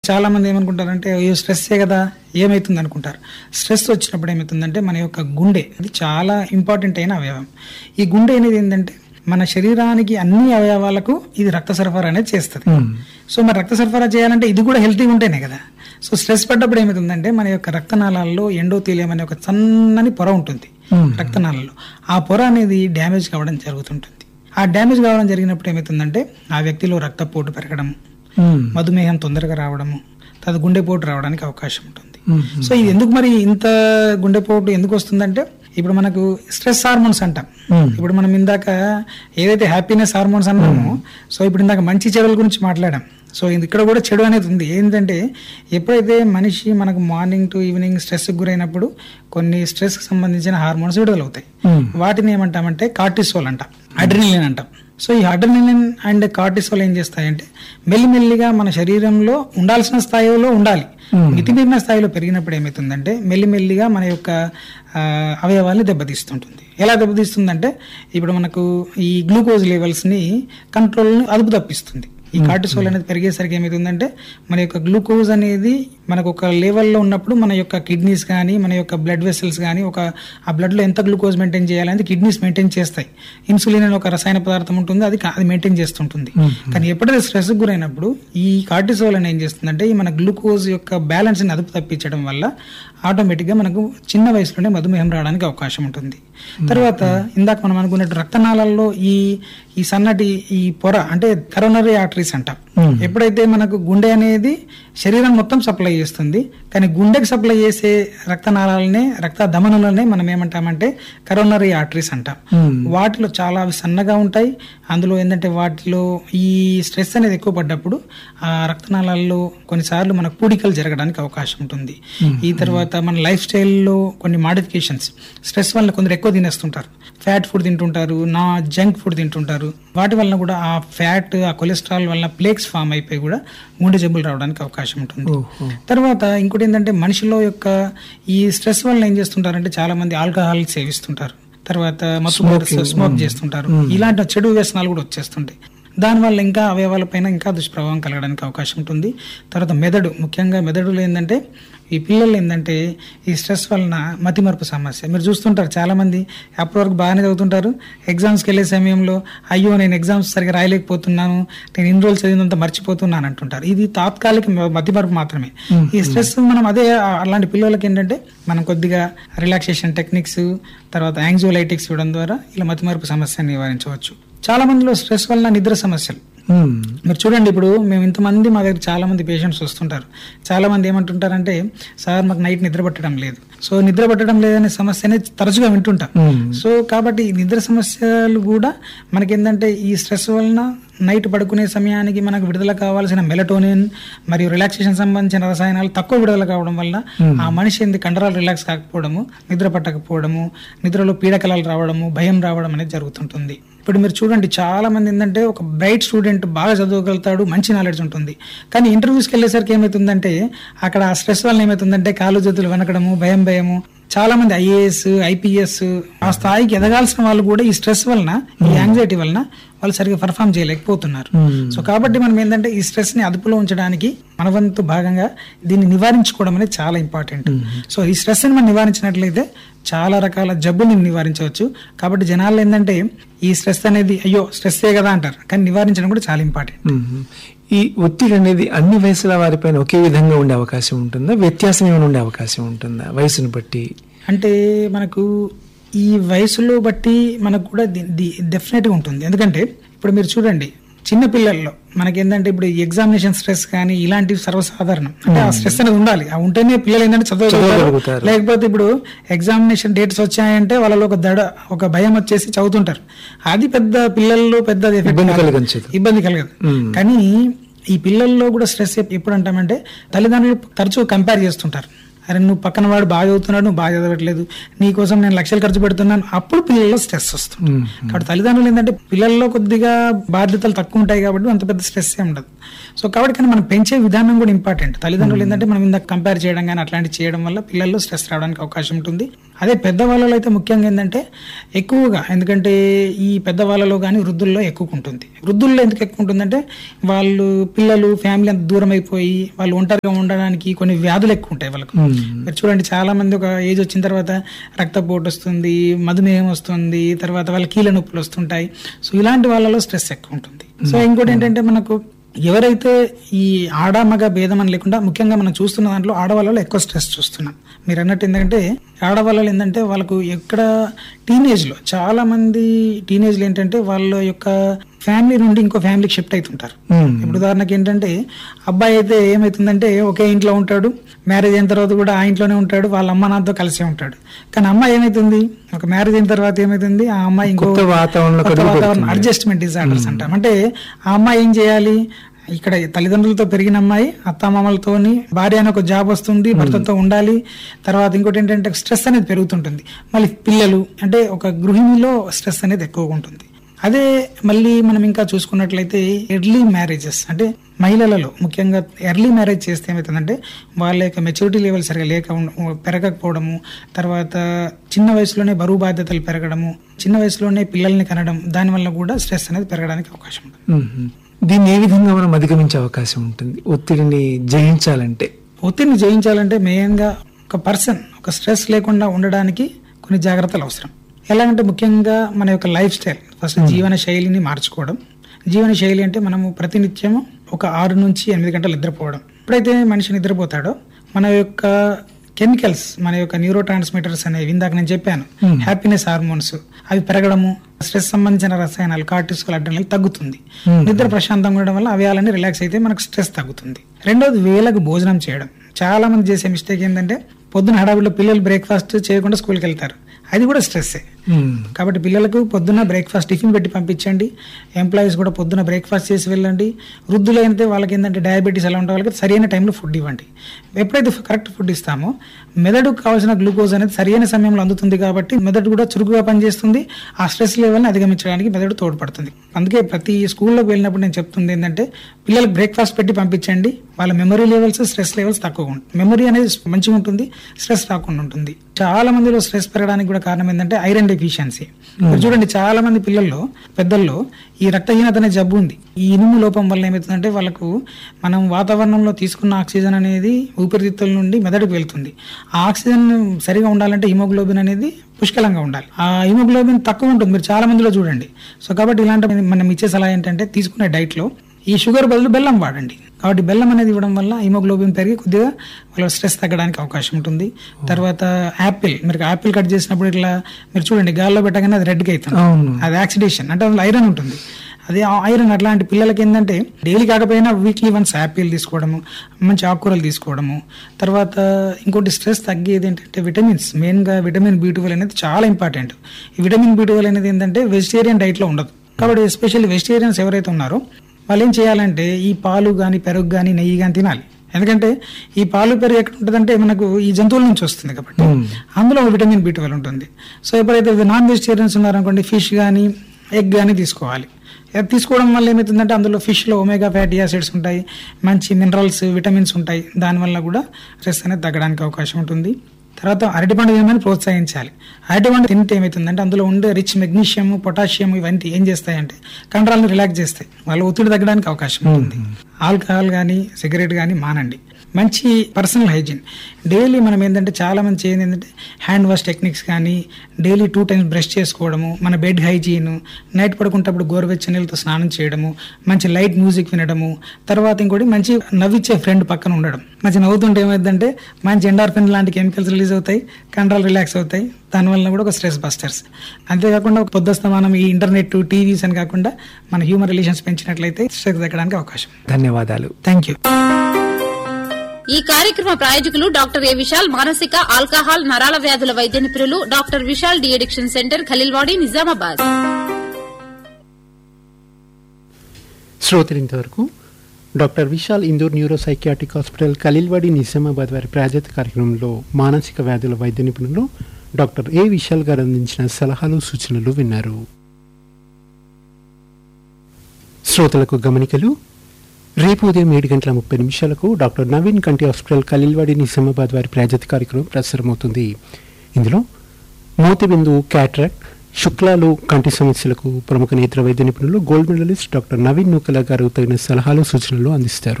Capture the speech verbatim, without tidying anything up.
చాలా మంది ఏమనుకుంటారంటే అయ్యో స్ట్రెస్సే కదా ఏమైతుంది అనుకుంటారు. స్ట్రెస్ వచ్చినప్పుడు ఏమవుతుందంటే మన యొక్క గుండె అది చాలా ఇంపార్టెంట్ అయిన అవయవం. ఈ గుండె అనేది ఏంటంటే మన శరీరానికి అన్ని అవయవాలకు ఇది రక్త సరఫరా అనేది చేస్తుంది. సో మరి రక్త సరఫరా చేయాలంటే ఇది కూడా హెల్తీగా ఉంటేనే కదా. సో స్ట్రెస్ పడ్డప్పుడు ఏమవుతుందంటే మన యొక్క రక్తనాళాల్లో ఎండోథీలియం అనే ఒక సన్నని పొర ఉంటుంది రక్తనాళాల్లో. ఆ పొర అనేది డ్యామేజ్ కావడం జరుగుతుంటుంది. ఆ డ్యామేజ్ కావడం జరిగినప్పుడు ఏమవుతుందంటే ఆ వ్యక్తిలో రక్తపోటు పెరగడం, మధుమేహం తొందరగా రావడము, తర్వాత గుండెపోటు రావడానికి అవకాశం ఉంటుంది. సో ఇది ఎందుకు మరి ఇంత గుండెపోటు ఎందుకు వస్తుందంటే ఇప్పుడు మనకు స్ట్రెస్ హార్మోన్స్ అంటాం. ఇప్పుడు మనం ఇందాక ఏదైతే హ్యాపీనెస్ హార్మోన్స్ అన్నామో, సో ఇప్పుడు ఇందాక మంచి చెడుల గురించి మాట్లాడాం. సో ఇక్కడ కూడా చెడు అనేది ఉంది. ఏంటంటే ఎప్పుడైతే మనిషి మనకు మార్నింగ్ టు ఈవినింగ్ స్ట్రెస్ గురైనప్పుడు కొన్ని స్ట్రెస్ కి సంబంధించిన హార్మోన్స్ విడుదలవుతాయి. వాటిని ఏమంటామంటే కార్టిసోల్ అంటాం, అడ్రినలిన్ అంటాం. సో ఈ అడ్రినలిన్ అండ్ కార్టిసోల్ ఏం చేస్తాయంటే మెల్లిమెల్లిగా మన శరీరంలో ఉండాల్సిన స్థాయిలో ఉండాలి, మితిమీరిన స్థాయిలో పెరిగినప్పుడు ఏమవుతుందంటే మెల్లిమెల్లిగా మన యొక్క అవయవాల్ని దెబ్బతీస్తుంటుంది. ఎలా దెబ్బతీస్తుందంటే ఇప్పుడు మనకు ఈ గ్లూకోజ్ లెవెల్స్ ని కంట్రోల్ అదుపు తప్పిస్తుంది. ఈ కార్టిసోల్ అనేది పెరిగేసరికి ఏమవుతుందంటే మన యొక్క గ్లూకోజ్ అనేది మనకు ఒక లెవెల్లో ఉన్నప్పుడు మన యొక్క కిడ్నీస్ కానీ మన యొక్క బ్లడ్ వెసల్స్ కానీ ఒక ఆ బ్లడ్ లో ఎంత గ్లూకోజ్ మెయింటైన్ చేయాలని కిడ్నీస్ మెయింటైన్ చేస్తాయి. ఇన్సులిన్ అనే ఒక రసాయన పదార్థం ఉంటుంది, అది అది మెయింటైన్ చేస్తుంటుంది. కానీ ఎప్పుడైతే స్ట్రెస్ గురైనప్పుడు ఈ కార్టిసోల్ అని ఏం చేస్తుందంటే ఈ మన గ్లూకోజ్ యొక్క బ్యాలెన్స్ ని అదుపు తప్పించడం వల్ల ఆటోమేటిక్ గా మనకు చిన్న వయసులోనే మధుమేహం రావడానికి అవకాశం ఉంటుంది. తర్వాత ఇందాక మనం అనుకున్నట్టు రక్తనాళాల్లో ఈ ఈ సన్నటి ఈ పొర అంటే కరోనరీ ఆర్టరీస్ అంటాం. ఎప్పుడైతే మనకు గుండె అనేది శరీరం మొత్తం సప్లై చేస్తుంది, కానీ గుండెకి సప్లై చేసే రక్తనాళాలనే రక్త ధమనులనే మనం ఏమంటామంటే కరోనరీ ఆర్టరీస్ అంటాం. వాటిలో చాలా అవి సన్నగా ఉంటాయి. అందులో ఏంటంటే వాటిలో ఈ స్ట్రెస్ అనేది ఎక్కువ పడ్డప్పుడు ఆ రక్తనాళాల్లో కొన్నిసార్లు మనకు పూడికలు జరగడానికి అవకాశం ఉంటుంది. ఈ తర్వాత మన లైఫ్ స్టైల్లో కొన్ని మాడిఫికేషన్స్ స్ట్రెస్ వల్ల కొందరు ఎక్కువ తినేస్తుంటారు, ఫ్యాట్ ఫుడ్ తింటుంటారు, నా జంక్ ఫుడ్ తింటుంటారు. వాటి వల్ల కూడా ఆ ఫ్యాట్ ఆ కొలెస్ట్రాల్ వల్ల ప్లేక్స్ ఫామ్ అయిపోయి కూడా గుండె జబ్బులు రావడానికి అవకాశం ఉంటుంది. తర్వాత ఇంకోటి ఏంటంటే మనిషిలో యొక్క ఈ స్ట్రెస్ వల్ల ఏం చేస్తుంటారంటే చాలా మంది ఆల్కహాల్ సేవిస్తుంటారు, తర్వాత మత్తు స్మోక్ చేస్తుంటారు. ఇలాంటి చెడు వ్యసనాలు కూడా వచ్చేస్తుంటాయి. దానివల్ల ఇంకా అవయవాల పైన ఇంకా దుష్ప్రభావం కలగడానికి అవకాశం ఉంటుంది. తర్వాత మెదడు, ముఖ్యంగా మెదడులో ఏంటంటే ఈ పిల్లలు ఏంటంటే ఈ స్ట్రెస్ వలన మతిమరుపు సమస్య మీరు చూస్తుంటారు. చాలా మంది అప్పటి వరకు బాగానే చదువుతుంటారు, ఎగ్జామ్స్కి వెళ్ళే సమయంలో అయ్యో నేను ఎగ్జామ్స్ సరిగా రాయలేకపోతున్నాను, నేను ఇన్ని రోజులు చదివినంత మర్చిపోతున్నాను అంటుంటారు. ఇది తాత్కాలిక మతిమరుపు మాత్రమే. ఈ స్ట్రెస్ మనం అదే అలాంటి పిల్లలకి ఏంటంటే మనం కొద్దిగా రిలాక్సేషన్ టెక్నిక్స్ తర్వాత యాంగ్జోలైటిక్స్ ఇవ్వడం ద్వారా ఇలా మతిమరుపు సమస్యను నివారించవచ్చు. చాలా మందిలో స్ట్రెస్ వలన నిద్ర సమస్యలు మీరు చూడండి. ఇప్పుడు మేము ఇంతమంది మా దగ్గర చాలా మంది పేషెంట్స్ వస్తుంటారు. చాలా మంది ఏమంటుంటారంటే సార్ మాకు నైట్ నిద్ర పట్టడం లేదు. సో నిద్ర పట్టడం లేదనే సమస్యనే తరచుగా వింటుంటాం. సో కాబట్టి ఈ నిద్ర సమస్యలు కూడా మనకేంటంటే ఈ స్ట్రెస్ వలన నైట్ పడుకునే సమయానికి మనకు విడుదల కావాల్సిన మెలటోనిన్ మరియు రిలాక్సేషన్ సంబంధించిన రసాయనాలు తక్కువ విడుదల కావడం వల్ల ఆ మనిషి ఎందుకు కండరాలు రిలాక్స్ కాకపోవడము, నిద్ర పట్టకపోవడము, నిద్రలో పీడకలాలు రావడము, భయం రావడం అనేది జరుగుతుంటుంది. ఇప్పుడు మీరు చూడండి చాలా మంది ఏంటంటే ఒక బ్రైట్ స్టూడెంట్ బాగా చదవగలుగుతాడు, మంచి నాలెడ్జ్ ఉంటుంది, కానీ ఇంటర్వ్యూస్కి వెళ్ళేసరికి ఏమవుతుందంటే అక్కడ ఆ స్ట్రెస్ వల్ల ఏమవుతుందంటే కాలు చేతులు వనకడము, భయం భయము. చాలా మంది ఐఏఎస్ ఐపీఎస్ ఆ స్థాయికి ఎదగాల్సిన వాళ్ళు కూడా ఈ స్ట్రెస్ వలన ఈ యాంగ్జైటీ వలన వాళ్ళు సరిగ్గా పర్ఫామ్ చేయలేకపోతున్నారు. సో కాబట్టి మనం ఏంటంటే ఈ స్ట్రెస్ ని అదుపులో ఉంచడానికి మన వంతు భాగంగా దీన్ని నివారించుకోవడం అనేది చాలా ఇంపార్టెంట్. సో ఈ స్ట్రెస్ ని మనం నివారించినట్లయితే చాలా రకాల జబ్బుల్ని నివారించవచ్చు. కాబట్టి జనాలు ఏంటంటే ఈ స్ట్రెస్ అనేది అయ్యో స్ట్రెస్సే కదా అంటారు, కానీ నివారించడం కూడా చాలా ఇంపార్టెంట్. ఈ ఒత్తిడి అనేది అన్ని వయసుల వారిపైన ఒకే విధంగా ఉండే అవకాశం ఉంటుందా, వ్యత్యాసం ఏమైనా ఉండే అవకాశం ఉంటుందా వయసును బట్టి? అంటే మనకు ఈ వయసులో బట్టి మనకు కూడా డెఫినెట్ గా ఉంటుంది. ఎందుకంటే ఇప్పుడు మీరు చూడండి చిన్న పిల్లల్లో మనకేంటంటే ఇప్పుడు ఎగ్జామినేషన్ స్ట్రెస్ కానీ ఇలాంటివి సర్వసాధారణం. అంటే ఆ స్ట్రెస్ అనేది ఉండాలి, ఆ ఉంటేనే పిల్లలు ఏంటంటే చదవగలుగుతారు. లేకపోతే ఇప్పుడు ఎగ్జామినేషన్ డేట్స్ వచ్చాయంటే వాళ్ళలో ఒక దడ ఒక భయం వచ్చేసి చదువుతుంటారు. అది పెద్ద పిల్లల్లో పెద్ద ఇబ్బంది కలగదు. కానీ ఈ పిల్లల్లో కూడా స్ట్రెస్ ఎప్పుడు అంటామంటే తల్లిదండ్రులు తరచూ కంపేర్ చేస్తుంటారు. అరే నువ్వు పక్కన వాడు బాగా చదువుతున్నాడు, నువ్వు బాగా చదవట్లేదు, నీకోసం నేను లక్షలు ఖర్చు పెడుతున్నాను, అప్పుడు పిల్లల్లో స్ట్రెస్ వస్తుంది. కాబట్టి తల్లిదండ్రులు ఏంటంటే పిల్లల్లో కొద్దిగా బాధ్యతలు తక్కువ ఉంటాయి కాబట్టి అంత పెద్ద స్ట్రెస్ ఏ ఉండదు. సో కాబట్టి కానీ మనం పెంచే విధానం కూడా ఇంపార్టెంట్. తల్లిదండ్రులు ఏంటంటే మనం ఇందాక కంపేర్ చేయడం కానీ అట్లాంటివి చేయడం వల్ల పిల్లల్లో స్ట్రెస్ రావడానికి అవకాశం ఉంటుంది. అదే పెద్దవాళ్ళలో అయితే ముఖ్యంగా ఏంటంటే ఎక్కువగా, ఎందుకంటే ఈ పెద్దవాళ్ళలో కానీ వృద్ధుల్లో ఎక్కువ ఉంటుంది. వృద్ధుల్లో ఎందుకు ఎక్కువ ఉంటుందంటే వాళ్ళు పిల్లలు ఫ్యామిలీ అంత దూరం అయిపోయి వాళ్ళు ఒంటరిగా ఉండడానికి కొన్ని వ్యాధులు ఎక్కువ ఉంటాయి వాళ్ళకు. మీరు చూడండి చాలా మంది ఒక ఏజ్ వచ్చిన తర్వాత రక్తపోటు వస్తుంది, మధుమేహం వస్తుంది, తర్వాత వాళ్ళ కీళ్ళ నొప్పులు వస్తుంటాయి. సో ఇలాంటి వాళ్ళలో స్ట్రెస్ ఎక్కువ ఉంటుంది. సో ఇంకోటి ఏంటంటే మనకు ఎవరైతే ఈ ఆడ మగ భేదం అని లేకుండా ముఖ్యంగా మనం చూస్తున్న దాంట్లో ఆడవాళ్ళలో ఎక్కువ స్ట్రెస్ చూస్తున్నాం. మీరు అన్నట్టు ఏంటంటే ఆడవాళ్ళు ఏంటంటే వాళ్ళకు ఎక్కడ టీనేజ్ లో చాలా మంది టీనేజ్లో ఏంటంటే వాళ్ళ యొక్క ఫ్యామిలీ నుండి ఇంకో ఫ్యామిలీకి షిఫ్ట్ అవుతుంటారు. ఇప్పుడు ఉదాహరణకి ఏంటంటే అబ్బాయి అయితే ఏమైతుందంటే ఒకే ఇంట్లో ఉంటాడు, మ్యారేజ్ అయిన తర్వాత కూడా ఆ ఇంట్లోనే ఉంటాడు, వాళ్ళ అమ్మ నాన్నతో కలిసే ఉంటాడు. కానీ అమ్మాయి ఏమైతుంది, ఒక మ్యారేజ్ అయిన తర్వాత ఏమైతుంది, ఆ అమ్మాయి ఇంకో వాతావరణం అడ్జస్ట్మెంట్ డిజార్డర్స్ అంటాం. అంటే ఆ అమ్మాయి ఏం చేయాలి, ఇక్కడ తల్లిదండ్రులతో పెరిగిన అమ్మాయి అత్తామామలతోని భార్య అని ఒక జాబ్ వస్తుంది, భర్తతో ఉండాలి. తర్వాత ఇంకోటి ఏంటంటే స్ట్రెస్ అనేది పెరుగుతుంటుంది. మళ్ళీ పిల్లలు అంటే ఒక గృహిణిలో స్ట్రెస్ అనేది ఎక్కువగా ఉంటుంది. అదే మళ్ళీ మనం ఇంకా చూసుకున్నట్లయితే ఎర్లీ మ్యారేజెస్ అంటే మహిళలలో ముఖ్యంగా ఎర్లీ మ్యారేజ్ చేస్తే ఏమవుతుందంటే వాళ్ళ యొక్క మెచ్యూరిటీ లెవెల్ సరిగా లేక పెరగకపోవడము, తర్వాత చిన్న వయసులోనే బరువు బాధ్యతలు పెరగడము, చిన్న వయసులోనే పిల్లల్ని కనడం, దానివల్ల కూడా స్ట్రెస్ అనేది పెరగడానికి అవకాశం ఉంటుంది. దీన్ని ఏ విధంగా మనం అధిగమించే అవకాశం ఉంటుంది ఒత్తిడిని జయించాలంటే? ఒత్తిడిని జయించాలంటే మెయిన్గా ఒక పర్సన్ ఒక స్ట్రెస్ లేకుండా ఉండడానికి కొన్ని జాగ్రత్తలు అవసరం. ఎలాగంటే ముఖ్యంగా మన యొక్క లైఫ్ స్టైల్, ఫస్ట్ జీవన శైలిని మార్చుకోవడం. జీవన శైలి అంటే మనము ప్రతినిత్యము ఒక ఆరు నుంచి ఎనిమిది గంటలు నిద్రపోవడం. ఎప్పుడైతే మనిషి నిద్రపోతాడో మన యొక్క కెమికల్స్, మన యొక్క న్యూరో ట్రాన్స్మిటర్స్ అనేవి ఇందాక నేను చెప్పాను, హ్యాపీనెస్ హార్మోన్స్ అవి పెరగడము, స్ట్రెస్ సంబంధించిన రసాయనాలు కార్టిసోల్ అడ్రినల్ తగ్గుతుంది. నిద్ర ప్రశాంతంగా ఉండడం వల్ల అవయాలన్నీ రిలాక్స్ అయితే మనకు స్ట్రెస్ తగ్గుతుంది. రెండోది వేళకు భోజనం చేయడం. చాలా మంది చేసే మిస్టేక్ ఏంటంటే పొద్దున హడావిడిలో పిల్లలు బ్రేక్ఫాస్ట్ చేయకుండా స్కూల్కి వెళ్తారు, అది కూడా స్ట్రెస్సే. కాబట్టి పిల్లలకు పొద్దున్న బ్రేక్ఫాస్ట్ టిఫిన్ పెట్టి పంపించండి. ఎంప్లాయీస్ కూడా పొద్దున బ్రేక్ఫాస్ట్ చేసి వెళ్ళండి. వృద్ధులైతే వాళ్ళకి ఏంటంటే డయాబెటీస్ అలా ఉంటే వాళ్ళకి సరైన టైంలో ఫుడ్ ఇవ్వండి. ఎప్పుడైతే కరెక్ట్ ఫుడ్ ఇస్తామో మెదడుకు కావాల్సిన గ్లూకోజ్ అనేది సరైన సమయంలో అందుతుంది. కాబట్టి మెదడు కూడా చురుకుగా పనిచేస్తుంది. ఆ స్ట్రెస్ లెవెల్ని అధిగమించడానికి మెదడు తోడ్పడుతుంది. అందుకే ప్రతి స్కూల్లోకి వెళ్ళినప్పుడు నేను చెప్తుంది ఏంటంటే పిల్లలకు బ్రేక్ఫాస్ట్ పెట్టి పంపించండి. వాళ్ళ మెమరీ లెవెల్స్ స్ట్రెస్ లెవెల్స్ తక్కువ ఉంటుంది. మెమరీ అనేది మంచిగా ఉంటుంది, స్ట్రెస్ రాకుండా ఉంటుంది. చాలా మందిలో స్ట్రెస్ పెరగడానికి కూడా కారణం ఏంటంటే ఐరన్ డెఫిషియన్సీ. చూడండి చాలా మంది పిల్లల్లో పెద్దల్లో ఈ రక్తహీనత అనే జబ్బు ఉంది. ఈ ఇనుము లోపం వల్ల ఏమవుతుందంటే వాళ్ళకు మనం వాతావరణంలో తీసుకున్న ఆక్సిజన్ అనేది ఊపిరితిత్తుల నుండి మెదడుకు వెళ్తుంది. ఆ ఆక్సిజన్ సరిగా ఉండాలంటే హిమోగ్లోబిన్ అనేది పుష్కలంగా ఉండాలి. ఆ హిమోగ్లోబిన్ తక్కువ ఉంటుంది మీరు చాలా మందిలో చూడండి. సో కాబట్టి ఇలాంటి మనం ఇచ్చే సలహా ఏంటంటే తీసుకునే డైట్ లో ఈ షుగర్ బదులు బెల్లం వాడండి. కాబట్టి బెల్లం అనేది ఇవ్వడం వల్ల హిమోగ్లోబిన్ పెరిగి కొద్దిగా వాళ్ళ స్ట్రెస్ తగ్గడానికి అవకాశం ఉంటుంది. తర్వాత యాపిల్, మీరు యాపిల్ కట్ చేసినప్పుడు ఇట్లా మీరు చూడండి గాల్లో పెట్టగానే అది రెడ్గా అవుతుంది, అది ఆక్సిడేషన్ అంటే అందులో ఐరన్ ఉంటుంది. అదే ఐరన్ అట్లాంటి పిల్లలకి ఏంటంటే డైలీ కాకపోయినా వీక్లీ వన్స్ యాపిల్ తీసుకోవడము, మంచి ఆకుకూరలు తీసుకోవడము. తర్వాత ఇంకోటి స్ట్రెస్ తగ్గేది ఏంటంటే విటమిన్స్, మెయిన్గా విటమిన్ బి ట్వెల్వ్ అనేది చాలా ఇంపార్టెంట్. ఈ విటమిన్ బి ట్వెల్వ్ అనేది ఏంటంటే వెజిటేరియన్ డైట్లో ఉండదు. కాబట్టి ఎస్పెషల్లీ వెజిటేరియన్స్ ఎవరైతే ఉన్నారో వాళ్ళు ఏం చేయాలంటే ఈ పాలు కానీ పెరుగు కానీ నెయ్యి కానీ తినాలి. ఎందుకంటే ఈ పాలు పెరుగు ఎక్కడ ఉంటుందంటే మనకు ఈ జంతువుల నుంచి వస్తుంది కాబట్టి అందులో విటమిన్ బి ట్వెల్వ్ ఉంటుంది. సో ఎప్పుడైతే నాన్ వెజిటేరియన్స్ ఉన్నారనుకోండి ఫిష్ కానీ ఎగ్ కానీ తీసుకోవాలి. తీసుకోవడం వల్ల ఏమవుతుందంటే అందులో ఫిష్లో ఒమేగా ఫ్యాటీ యాసిడ్స్ ఉంటాయి, మంచి మినరల్స్ విటమిన్స్ ఉంటాయి. దానివల్ల కూడా స్ట్రెస్ అనేది తగ్గడానికి అవకాశం ఉంటుంది. తర్వాత అరటిపండు తినమని ప్రోత్సహించాలి. అరటిపండు తింటే ఏమవుతుందంటే అందులో ఉండే రిచ్ మెగ్నీషియం, పొటాషియం ఇవన్నీ ఏం చేస్తాయంటే కండరాలను రిలాక్స్ చేస్తాయి, వాళ్ళ ఒత్తిడి తగ్గడానికి అవకాశం ఉంటుంది. ఆల్కహాల్ కానీ సిగరెట్ కానీ మానండి. మంచి పర్సనల్ హైజీన్ డైలీ మనం ఏంటంటే చాలా మంది చేయండి ఏంటంటే హ్యాండ్ వాష్ టెక్నిక్స్ కానీ డైలీ టూ టైమ్స్ బ్రష్ చేసుకోవడము, మన బెడ్ హైజీన్, నైట్ పడుకుంటప్పుడు గోరువెచ్చని నీళ్ళతో స్నానం చేయడము, మంచి లైట్ మ్యూజిక్ వినడము. తర్వాత ఇంకోటి మంచి నవ్విచ్చే ఫ్రెండ్ పక్కన ఉండడం. మంచి నవ్వుతుంటే ఏమైందంటే మంచి ఎండార్ఫిన్ లాంటి కెమికల్స్ రిలీజ్ అవుతాయి, కండరాలు రిలాక్స్ అవుతాయి. దానివల్ల కూడా ఒక స్ట్రెస్ బస్టర్స్. అంతేకాకుండా ఒక పొద్దుస్తమానం ఈ ఇంటర్నెట్ టీవీస్ అని కాకుండా మన హ్యూమన్ రిలేషన్స్ పెంచినట్లయితే స్ట్రెస్ తగ్గడానికి అవకాశం. ధన్యవాదాలు. Thank you. ఈ కార్యక్రమ ప్రాయోజకులు డాక్టర్ ఏ విశాల్, మానసిక ఆల్కహాల్ నరాల వ్యాధుల వైద్య నిపుణులు, doctor Vishal de addiction centre, Khaleelwadi, Nizamabad. శ్రోతలింతవరకు doctor Vishal Indur neuro psychiatric hospital, Khaleelwadi, Nizamabad వారి ప్రాయోజిత కార్యక్రమంలో మానసిక వ్యాధుల వైద్య నిపుణులు డాక్టర్ ఏ విశాల్ గారు అందించిన సలహాలు సూచనలు విన్నారు. శ్రోతలకు గమనికలు. రేపు ఉదయం ఏడు గంటల ముప్పై నిమిషాలకు డాక్టర్ నవీన్ కంటి హాస్పిటల్ ఖలీల్వాడి నిజామాబాద్ వారి ప్రాజెక్ట్ కార్యక్రమం ప్రసారమవుతుంది. ఇందులో మోతిబిందు, క్యాట్రాక్ట్, శుక్లాలు, కంటి సమస్యలకు ప్రముఖ నేత్ర వైద్య నిపుణులు గోల్డ్ మెడలిస్ట్ డాక్టర్ నవీన్ నూకల గారు తగిన సలహాలు సూచనలు అందిస్తారు.